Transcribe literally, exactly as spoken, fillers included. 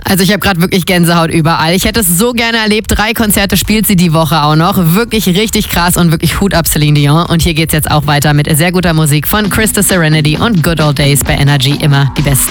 Also ich habe gerade wirklich Gänsehaut überall. Ich hätte es so gerne erlebt. Drei Konzerte spielt sie die Woche auch noch. Wirklich richtig krass und wirklich Hut ab Celine Dion. Und hier geht's jetzt auch weiter mit sehr guter Musik von Krista Serenity und Good Old Days bei Energy. Immer die besten.